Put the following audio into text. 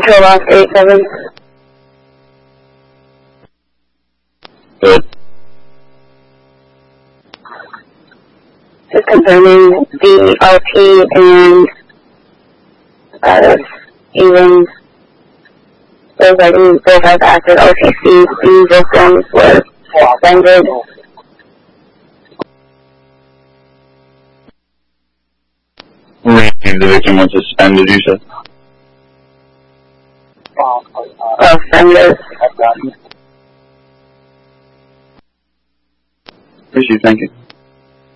Control off 87. Good. Just confirming the RP and even those items both have active OTC. The victims were suspended. The victim was suspended, you said? Suspended. Appreciate it, thank you.